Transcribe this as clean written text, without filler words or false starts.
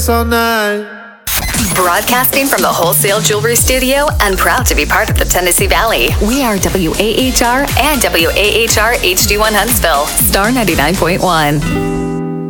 all night. Broadcasting from the Wholesale Jewelry Studio and proud to be part of the Tennessee Valley. We are WAHR and WAHR HD1 Huntsville, Star 99.1.